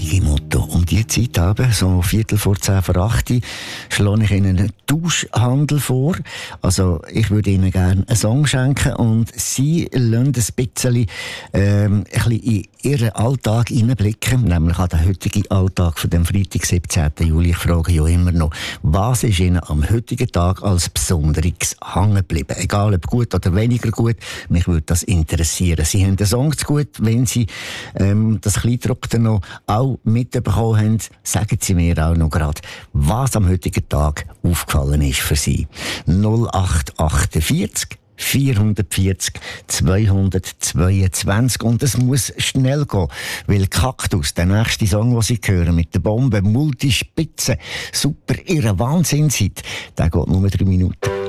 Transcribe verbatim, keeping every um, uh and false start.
heutige Motto. Um die Zeit eben, so Viertel vor zehn vor acht, schlage ich Ihnen einen Tauschhandel vor. Also ich würde Ihnen gerne einen Song schenken und Sie lassen ein bisschen, ähm, ein bisschen in Ihren Alltag hineinblicken, nämlich an den heutigen Alltag von dem Freitag, siebzehnten Juli. Ich frage ja immer noch, was ist Ihnen am heutigen Tag als Besonderes hängen geblieben? Egal ob gut oder weniger gut, mich würde das interessieren. Sie haben den Song zu gut, wenn Sie ähm, das Kleidruckte noch auch mitbekommen haben, sagen Sie mir auch noch gerade, was am heutigen Tag aufgefallen ist für Sie. null acht achtundvierzig vierhundertvierzig zweihundertzweiundzwanzig. Und es muss schnell gehen, weil Kaktus, der nächste Song, den Sie hören, mit der Bombe, Multispitze, super, Ihre Wahnsinnszeit, der geht nur drei Minuten.